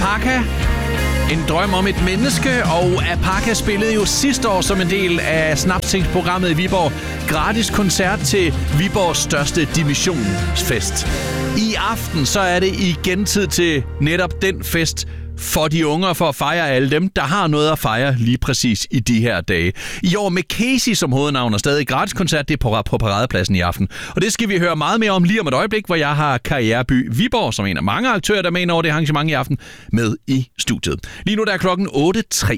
Apaka. En drøm om et menneske, og Apaka spillede jo sidste år som en del af Snapsings-programmet i Viborg gratis koncert til Viborgs største dimissionsfest. I aften så er det igen tid til netop den fest for de unge og for at fejre alle dem, der har noget at fejre lige præcis i de her dage. I år med Casey som hovednavn og stadig gratis koncert, det er på Paradepladsen i aften. Og det skal vi høre meget mere om lige om et øjeblik, hvor jeg har Karriereby Viborg, som en af mange aktører, der mener over det arrangement i aften, med i studiet. Lige nu der er klokken 8.33.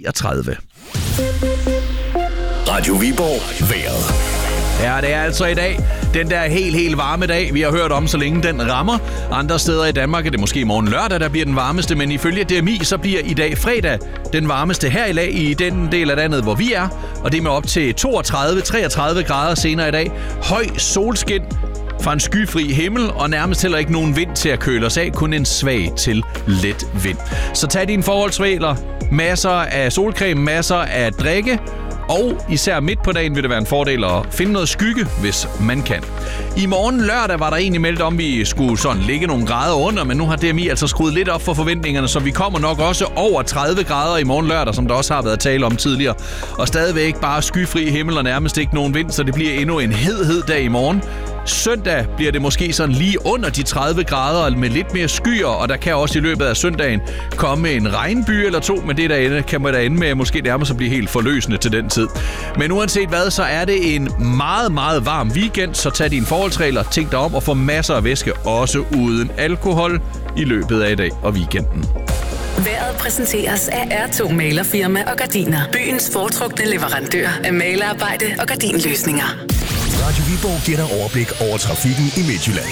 Radio Viborg vejret. Ja, det er altså i dag den der helt varme dag, vi har hørt om, så længe den rammer. Andre steder i Danmark er det måske morgen lørdag, der bliver den varmeste, men ifølge DMI, så bliver i dag fredag den varmeste her i den del af landet, hvor vi er. Og det er med op til 32-33 grader senere i dag. Høj solskin fra en skyfri himmel, og nærmest heller ikke nogen vind til at køle os af, kun en svag til let vind. Så tag dine forholdsregler, masser af solcreme, masser af drikke, og især midt på dagen vil det være en fordel at finde noget skygge, hvis man kan. I morgen lørdag var der egentlig meldt om, vi skulle sådan ligge nogle grader under, men nu har DMI altså skruet lidt op for forventningerne, så vi kommer nok også over 30 grader i morgen lørdag, som der også har været tale om tidligere. Og stadigvæk bare skyfri himmel og nærmest ikke nogen vind, så det bliver endnu en hed dag i morgen. Søndag bliver det måske sådan lige under de 30 grader med lidt mere skyer, og der kan også i løbet af søndagen komme en regnby eller to, men det der kan man da ende med måske nærmest at blive helt forløsende til den tid. Men uanset hvad, så er det en meget varm weekend, så tag dine forholdsregler, tænk dig om og få masser af væske, også uden alkohol, i løbet af i dag og weekenden. Vejret præsenteres af R2 Malerfirma og Gardiner. Byens foretrukne leverandør af malerarbejde og gardinløsninger. Radio Viborg giver dig overblik over trafikken i Midtjylland.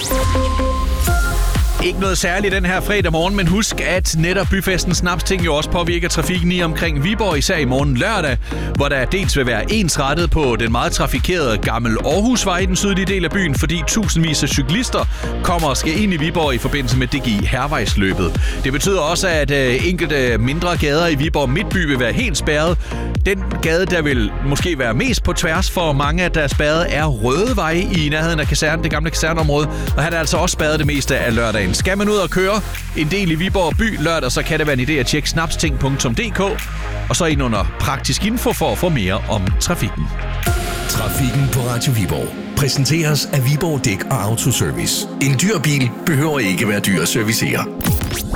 Ikke noget særligt den her fredag morgen, men husk, at netop byfesten Snapsting jo også påvirker trafikken i omkring Viborg, især i morgen lørdag, hvor der dels vil være ensrettet på den meget trafikerede Gammel Aarhusvej i den sydlige del af byen, fordi tusindvis af cyklister kommer og skal ind i Viborg i forbindelse med DGI Hærvejsløbet. Det betyder også, at enkelte mindre gader i Viborg Midtby vil være helt spærret. Den gade, der vil måske være mest på tværs for mange, at der er spærret, er Rødevej i nærheden af kasernen, det gamle kaserneområde, og her er altså også spærret det meste af lørdagen. Skal man ud og køre en del i Viborg by lørdag, så kan det være en idé at tjekke snapsting.dk, og så ind under praktisk info for at få mere om trafikken. Trafikken på Radio Viborg præsenteres af Viborg Dæk og Autoservice. En dyr bil behøver ikke være dyr at servicere.